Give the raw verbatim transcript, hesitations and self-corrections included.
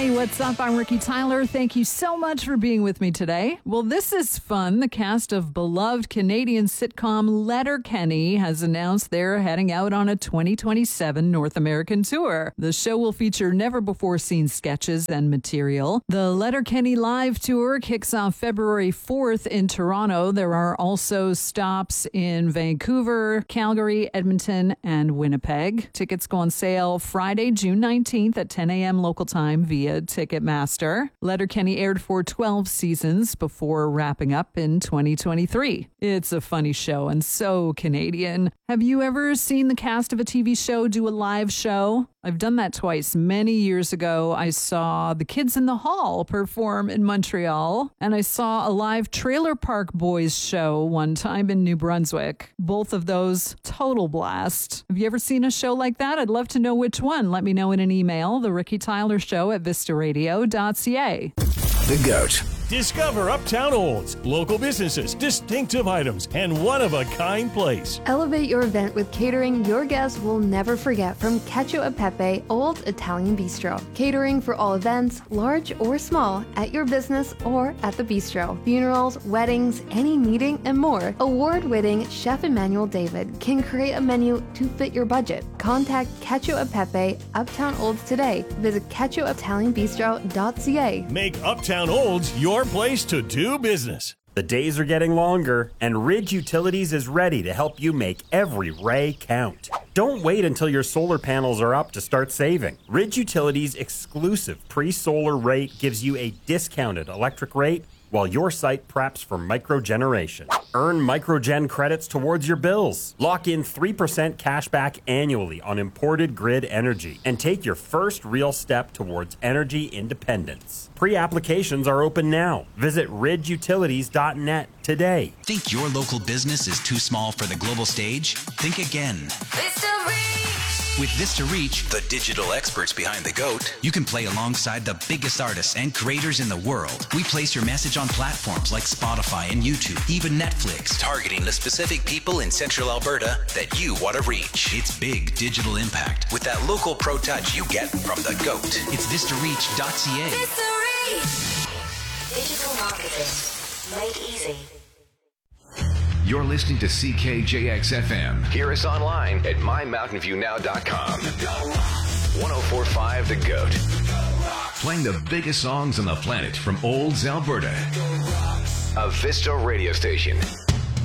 Hey, what's up? I'm Ricky Tyler. Thank you so much for being with me today. Well, this is fun. The cast of beloved Canadian sitcom Letterkenny has announced they're heading out on a twenty twenty-seven North American tour. The show will feature never-before-seen sketches and material. The Letterkenny Live Tour kicks off February fourth in Toronto. There are also stops in Vancouver, Calgary, Edmonton, and Winnipeg. Tickets go on sale Friday, June nineteenth at ten a.m. local time via Ticketmaster. Letterkenny aired for twelve seasons before wrapping up in twenty twenty-three. It's a funny show and so Canadian. Have you ever seen the cast of a T V show do a live show? I've done that twice. Many years ago, I saw the Kids in the Hall perform in Montreal, and I saw a live Trailer Park Boys show one time in New Brunswick. Both of those, total blast. Have you ever seen a show like that? I'd love to know which one. Let me know in an email, the Ricky Tyler Show at vista radio dot c a. The GOAT. Discover Uptown Olds, local businesses, distinctive items, and one-of-a-kind place. Elevate your event with catering your guests will never forget from Cacio e Pepe Old Italian Bistro. Catering for all events, large or small, at your business or at the bistro. Funerals, weddings, any meeting, and more. Award-winning Chef Emmanuel David can create a menu to fit your budget. Contact Cacio e Pepe Uptown Olds today. Visit cacio italian bistro dot c a. Make Uptown Olds your place to do business. The days are getting longer, and Ridge Utilities is ready to help you make every ray count. Don't wait until your solar panels are up to start saving. Ridge Utilities' exclusive pre-solar rate gives you a discounted electric rate while your site preps for microgeneration. Earn microgen credits towards your bills. Lock in three percent cash back annually on imported grid energy and take your first real step towards energy independence. Pre-applications are open now. Visit ridge utilities dot net today. Think your local business is too small for the global stage? Think again. Vista Reach! With Vista Reach, The digital experts behind the GOAT. you can play alongside the biggest artists and creators in the world. We place your message on platforms like Spotify and YouTube, even Netflix. Targeting the specific people in central Alberta that you want to reach. It's big digital impact. With that local pro touch you get from the GOAT. It's vista reach dot c a. Vista Reach! Digital marketing made easy. You're listening to C K J X F M. Hear us online at my mountain view now dot com. one oh four point five The GOAT. Playing the biggest songs on the planet from Olds, Alberta. A Vista radio station.